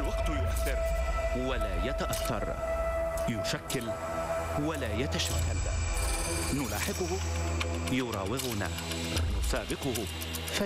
الوقت يؤثر ولا يتأثر، يشكل ولا يتشكل، نلاحقه يراوغنا، نسابقه